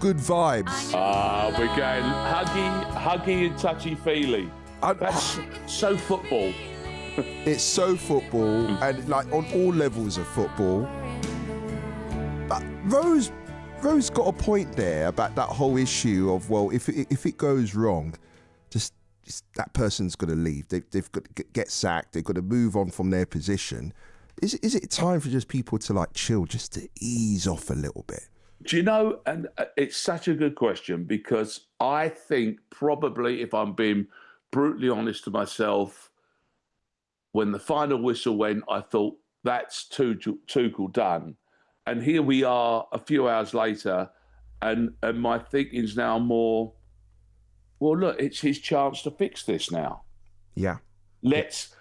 good vibes. We're going huggy and touchy-feely. That's so football. It's so football, and like on all levels of football. But Rose got a point there about that whole issue of, well, if it goes wrong, just that person's got to leave. They've got to get sacked. They've got to move on from their position. Is it time for just people to like chill, just to ease off a little bit? Do you know, and it's such a good question, because I think probably, if I'm being brutally honest to myself, when the final whistle went, I thought, that's Tuchel done. And here we are a few hours later, and my thinking's now more, well, look, it's his chance to fix this now. Yeah. Let's,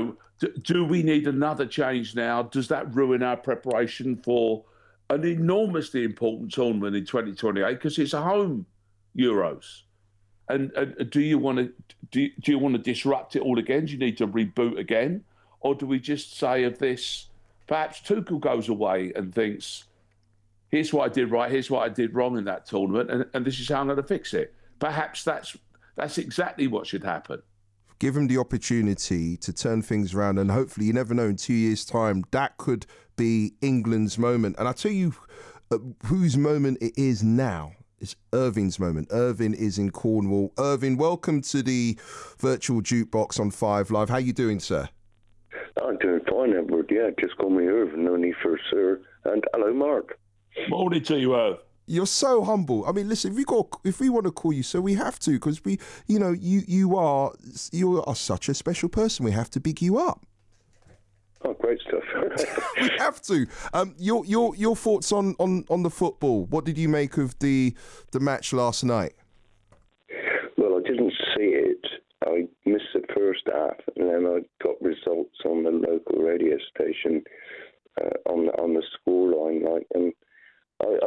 do we need another change now? Does that ruin our preparation for an enormously important tournament in 2028? Because it's a home Euros. And do you want to disrupt it all again? Do you need to reboot again? Or do we just say of this, perhaps Tuchel goes away and thinks, here's what I did right, here's what I did wrong in that tournament, and this is how I'm going to fix it. Perhaps that's exactly what should happen. Give him the opportunity to turn things around, and hopefully, you never know, in 2 years' time, that could be England's moment. And I tell you whose moment it is now. It's Irving's moment. Irving is in Cornwall. Irving, welcome to the virtual jukebox on 5 Live. How you doing, sir? I'm doing fine, Edward. Yeah, just call me Irving. No need for sir. And hello, Mark. Morning to you, Irv. You're so humble. I mean, listen, if we want to call you, so we have to, because you are such a special person. We have to big you up. Oh, great stuff. We have to. Your thoughts on the football. What did you make of the match last night? Well, I didn't see it. I missed the first half, and then I got results on the local radio station on the scoreline, and I